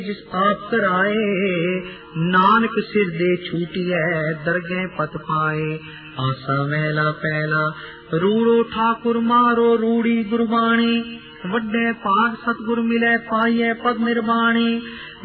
जिस आप कराए, नानक सिर दे छूटिए दरगे पत पाए। आसा महला पहला रूड़ो ठाकुर मारो रूड़ी गुरबाणी, वड्डे भाग सतगुर मिले पाइए पद निर्वाणी।